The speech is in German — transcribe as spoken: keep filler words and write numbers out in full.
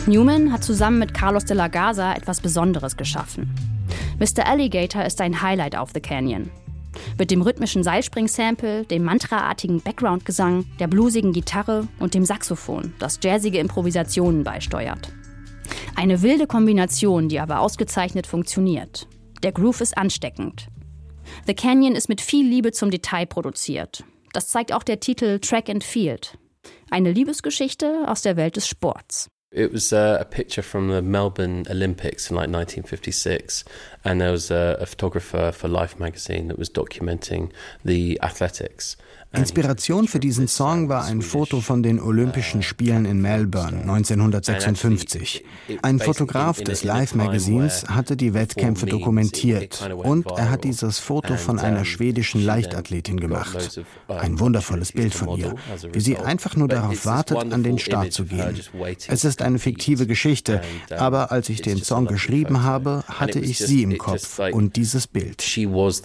Newman hat zusammen mit Carlos de la Garza etwas Besonderes geschaffen. Mister Alligator ist ein Highlight auf The Canyon. Mit dem rhythmischen Seilspring-Sample, dem mantraartigen Background-Gesang, der bluesigen Gitarre und dem Saxophon, das jazzige Improvisationen beisteuert. Eine wilde Kombination, die aber ausgezeichnet funktioniert. Der Groove ist ansteckend. The Canyon ist mit viel Liebe zum Detail produziert. Das zeigt auch der Titel Track and Field. Eine Liebesgeschichte aus der Welt des Sports. It was uh, a picture from the Melbourne Olympics in like nineteen fifty-six, and there was a, a photographer for Life magazine that was documenting the athletics. Inspiration für diesen Song war ein Foto von den Olympischen Spielen in Melbourne neunzehnhundertsechsundfünfzig. Ein Fotograf des Life-Magazins hatte die Wettkämpfe dokumentiert und er hat dieses Foto von einer schwedischen Leichtathletin gemacht. Ein wundervolles Bild von ihr, wie sie einfach nur darauf wartet, an den Start zu gehen. Es ist eine fiktive Geschichte, aber als ich den Song geschrieben habe, hatte ich sie im Kopf und dieses Bild. She was